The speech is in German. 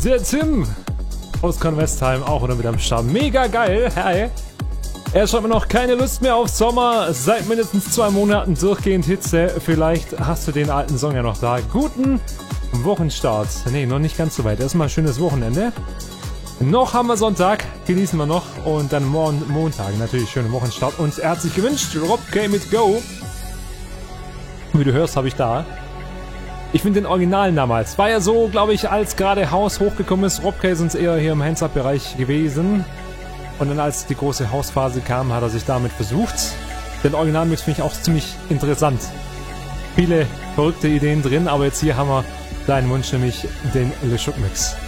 Der Tim aus Convestheim auch wieder mit am Start. Mega geil. Hi. Er schreibt mir noch keine Lust mehr auf Sommer. Seit mindestens 2 Monaten durchgehend Hitze. Vielleicht hast du den alten Song ja noch da. Guten Wochenstart. Nee, noch nicht ganz so weit. Erstmal schönes Wochenende. Noch haben wir Sonntag. Genießen wir noch. Und dann morgen Montag. Natürlich schönen Wochenstart. Und er hat sich gewünscht. Rob K mit Go. Wie du hörst, habe ich da. Ich finde den Originalen damals. War ja so, glaube ich, als gerade Haus hochgekommen ist. Rob K ist uns eher hier im Hands-Up-Bereich gewesen. Und dann, als die große Hausphase kam, hat er sich damit versucht. Den Originalmix finde ich auch ziemlich interessant. Viele verrückte Ideen drin, aber jetzt hier haben wir deinen Wunsch, nämlich den Le Choc Mix.